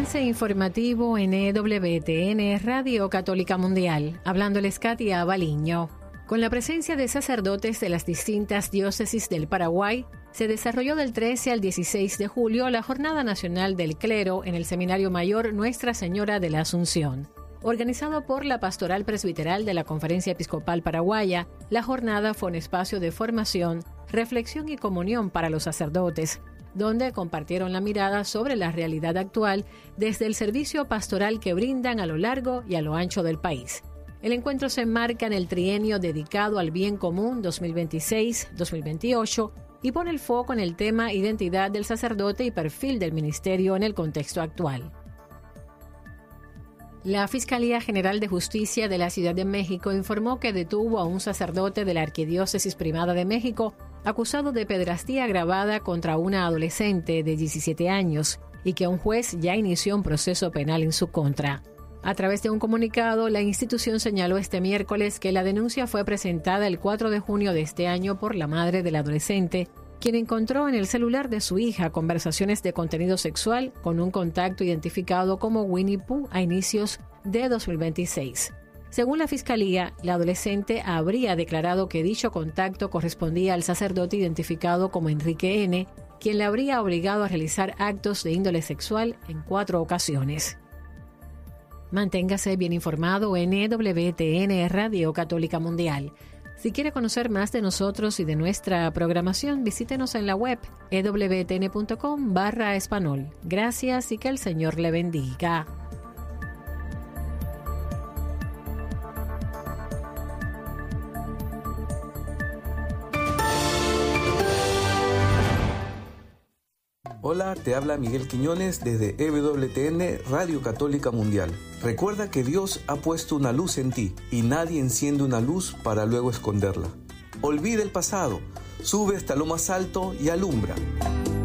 Avance informativo en EWTN Radio Católica Mundial. Hablándoles Katia Baliño. Con la presencia de sacerdotes de las distintas diócesis del Paraguay, se desarrolló del 13 al 16 de julio la Jornada Nacional del Clero en el Seminario Mayor Nuestra Señora de la Asunción. Organizado por la Pastoral Presbiteral de la Conferencia Episcopal Paraguaya, la jornada fue un espacio de formación, reflexión y comunión para los sacerdotes, donde compartieron la mirada sobre la realidad actual desde el servicio pastoral que brindan a lo largo y a lo ancho del país. El encuentro se enmarca en el trienio dedicado al bien común 2026-2028 y pone el foco en el tema identidad del sacerdote y perfil del ministerio en el contexto actual. La Fiscalía General de Justicia de la Ciudad de México informó que detuvo a un sacerdote de la Arquidiócesis Primada de México acusado de pederastía agravada contra una adolescente de 17 años y que un juez ya inició un proceso penal en su contra. A través de un comunicado, la institución señaló este miércoles que la denuncia fue presentada el 4 de junio de este año por la madre del adolescente, quien encontró en el celular de su hija conversaciones de contenido sexual con un contacto identificado como Winnie Pooh a inicios de 2026. Según la Fiscalía, la adolescente habría declarado que dicho contacto correspondía al sacerdote identificado como Enrique N., quien la habría obligado a realizar actos de índole sexual en 4 ocasiones. Manténgase bien informado en EWTN Radio Católica Mundial. Si quiere conocer más de nosotros y de nuestra programación, visítenos en la web ewtn.com/español. Gracias y que el Señor le bendiga. Hola, te habla Miguel Quiñones desde EWTN Radio Católica Mundial. Recuerda que Dios ha puesto una luz en ti y nadie enciende una luz para luego esconderla. Olvida el pasado, sube hasta lo más alto y alumbra.